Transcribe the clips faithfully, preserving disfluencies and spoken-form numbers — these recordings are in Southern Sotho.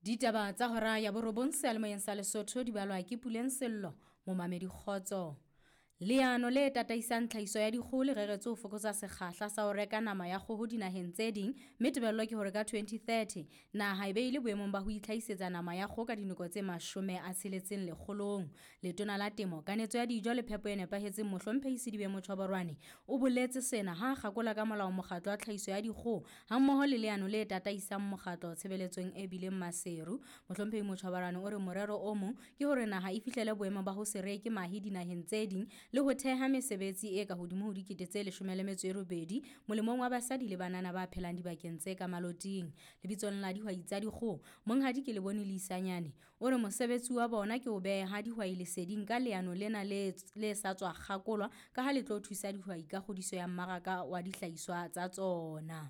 Ditaba tsa hora ya borobong sealemoyeng sa Lesotho di balwa ke Puleng Sello, momamedi Kgotso. Leano le tataisang tlhahiso ya dikgoho le reretswe ho fokotsa sekgahla sa ho reka nama ya kgoho dinaheng tse ding, mme tebello ke hore ka twenty thirty naha e beile boemong ba ho itlhahisetsa nama ya kgoho ka dinoko tse mashome a tsheletseng lekgolong. Letona la Temo, Kanetso ya Dijo le Phepo e Nepahetseng Mohlomphehi Sidibe Mothoborwane o boletse sena ha a kgakola ka molao mokgatlo wa tlhahiso ya dikgoho hammoho le leano le tataisang mokgatlo tshebeletsong e bileng Maseru. Mohlomphehi Mothoborwane o re morero o mong ke hore naha e fihlele boemo ba ho se reke mahe dinaheng tse ding le ho theha mesebetsi e ka hodimo ho dikete tse leshome le metso e robedi molemong wa basadi le banana ba phelang dibakeng tse ka maloting. Lebitsong la dihwai tsa dikgoho, Monghadi ke le bone Leisanyane o re mosebetsi wa bona ke ho beha dihwai leseding ka leano lena le le sa tswa kgakolwa ka ha le tlo thusa dihwai ka kgodiso ya mmaraka wa dihlahiswa tsa tsona.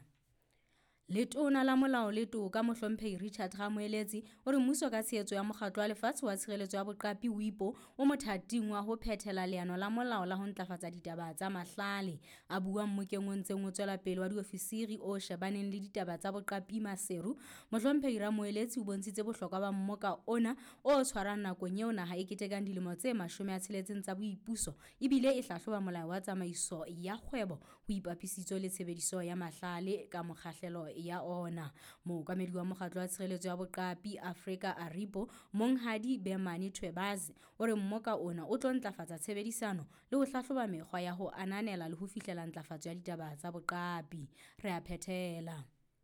Letona la molao le toka Mohlomphehi Richard Ramoeletsi o re mmuso ka tshehetso ya mokgatlo wa lefatshe wa tshireletso ya boqapi WIPO o mothating wa ho phethela leano la molao la ho ntlafatsa ditaba tsa mahlale. A buang mokeng o ntseng o tswela pele wa diofisiri o shebaneng le ditaba tsa boqapi Maseru, Mohlomphehi Ramoeletsi o bontshitse bohlokwa ba mmoka ona o tshwarang nakong eo naha e ketekang dilemo tse mashome a tsheletseng tsa boipuso ebile e hlahloba molao wa tsamaiso ya kgwebo ho ipapisitswe le tshebediso ya mahlale ka mokgahlelo ya ona. Mookamedi wa mokgatlo wa tshireletso ya boqapi Afrika Aripo, Monghadi Bemani Twebazi o re mmoka ona o tlo ntlafatsa tshebedisano le ho hlahloba mekgwa ya ho ananela le ho fihlela ntlafatso ya ditaba tsa boqapi. Re a phethela.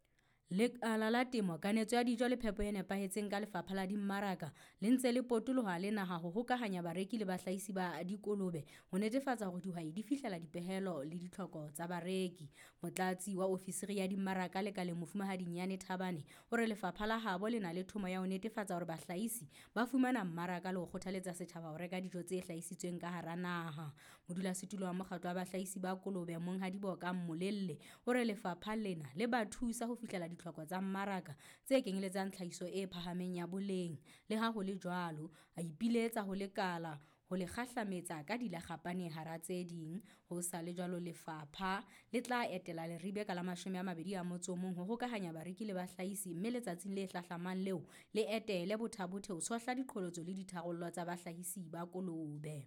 Lekala la Temo, Kanetso ya Dijo le Phepo e Nepahetseng ka Lefapha la Dimmaraka le ntse le potoloha le naha ho hokahanya bareki le bahlahisi ba dikolobe ho netefatsa hore dihwai di fihlela dipehelo le ditlhoko tsa bareki. Motlatsi wa ofisiri ya dimmaraka lekaleng Mofumahadi Nyane Thabane o re lefapha la habo le na le thomo ya ho netefatsa hore bahlahisi ba fumana mmaraka le ho kgothaletsa setjhaba ho reka dijo tse hlahisitsweng ka hara naha. Modulasetulo wa mokgatlo wa bahlahisi ba kolobe Monghadi Boka Molelle o re lefapha lena le ba thusa ho fihlela ditlhoko tsa mmaraka tse kenyeletsang tlhahiso e phahameng ya boleng. Le ha ho le jwalo, a ipiletsa ho lekala ho le kgahlametsa ka dilakgapane hara tse ding. Ho sa le jwalo, lefapha le tla etela leribe ka la mashome a mabedi a motso mong ho hokahanya bareki le bahlahisi, mme letsatsing le hlahlamang leo le etele bothabothe ho sohla diqholotso le ditharollo tsa bahlahisi ba kolobe.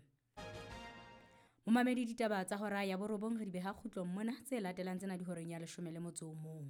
Momamedi, ditaba tsa hora ya borobong re di beha kgutlong mona, tse latelang tsena di horeng ya leshome le motso o mong.